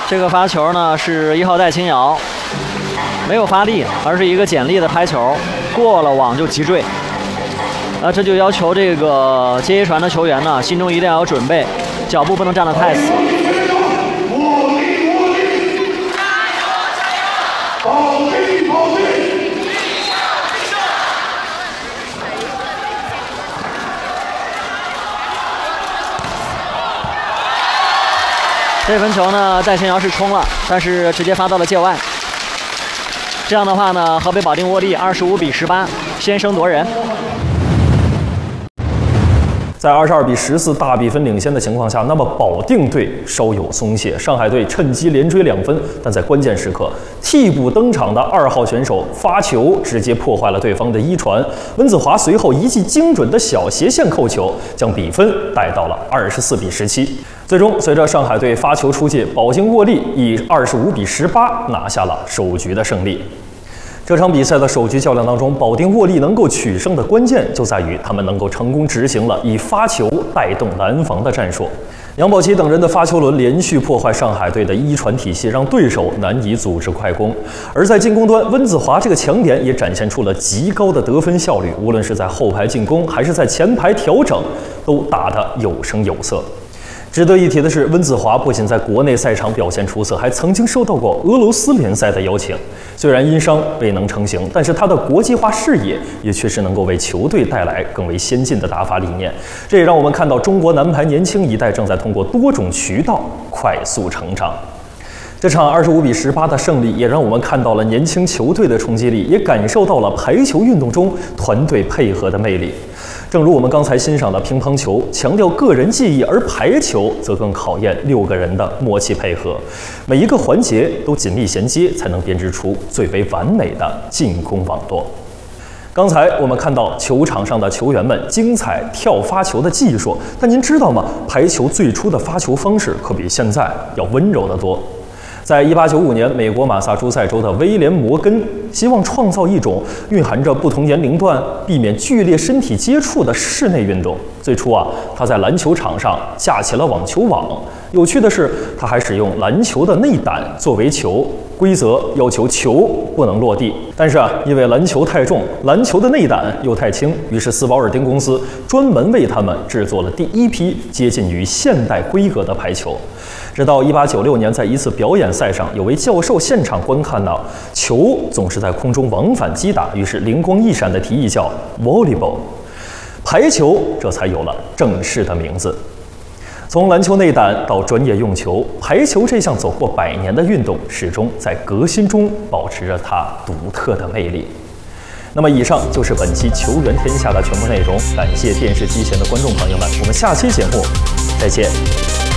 这个发球呢是1号戴青瑶，没有发力，而是一个简历的拍球，过了网就急坠。这就要求这个接一传的球员呢，心中一定要有准备，脚步不能站得太死。这分球呢，戴青瑶是冲了，但是直接发到了界外。这样的话呢，河北保定沃利25比18先声夺人。 在22比14大比分领先的情况下，那么保定队稍有松懈，上海队趁机连追2分，但在关键时刻，替补登场的2号选手发球直接破坏了对方的一传，温子华随后一记精准的小斜线扣球，将比分带到了24比17。最终，随着上海队发球出界，保定沃利以25比18拿下了首局的胜利。这场比赛的首局较量当中，保定沃利能够取胜的关键就在于他们能够成功执行了以发球带动拦防的战术。杨宝琦等人的发球轮连续破坏上海队的一传体系，让对手难以组织快攻。而在进攻端，温子华这个强点也展现出了极高的得分效率，无论是在后排进攻还是在前排调整，都打得有声有色。值得一提的是，温子华不仅在国内赛场表现出色，还曾经受到过俄罗斯联赛的邀请。虽然因伤未能成行，但是他的国际化视野也确实能够为球队带来更为先进的打法理念。这也让我们看到中国男排年轻一代正在通过多种渠道快速成长。这场25比18的胜利，也让我们看到了年轻球队的冲击力，也感受到了排球运动中团队配合的魅力。正如我们刚才欣赏的乒乓球强调个人技艺，而排球则更考验6个人的默契配合，每一个环节都紧密衔接，才能编织出最为完美的进攻网络。刚才我们看到球场上的球员们精彩跳发球的技术，但您知道吗？排球最初的发球方式可比现在要温柔得多。在1895年，美国马萨诸塞州的威廉·摩根希望创造一种蕴含着不同年龄段避免剧烈身体接触的室内运动。最初他在篮球场上架起了网球网。有趣的是，他还使用篮球的内胆作为球，规则要求球不能落地。但是因为篮球太重，篮球的内胆又太轻，于是斯保尔丁公司专门为他们制作了第一批接近于现代规格的排球。直到1896年，在一次表演赛上，有位教授现场观看到球总是在空中往返击打，于是灵光一闪的提议叫 volleyball， 排球这才有了正式的名字。从篮球内胆到专业用球，排球这项走过100年的运动，始终在革新中保持着它独特的魅力。那么以上就是本期球员天下的全部内容，感谢电视机前的观众朋友们，我们下期节目再见。